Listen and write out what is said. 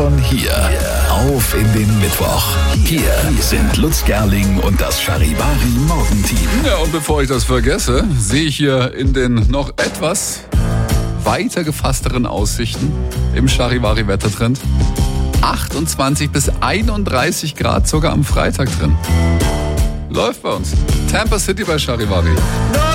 von hier auf in den Mittwoch. Hier sind Lutz Gerling und das Charivari Morgenteam. Ja, und bevor ich das vergesse, sehe ich hier in den noch etwas weiter gefassteren Aussichten im Charivari-Wettertrend 28 bis 31 Grad sogar am Freitag drin. Läuft bei uns. Tampa City bei Charivari.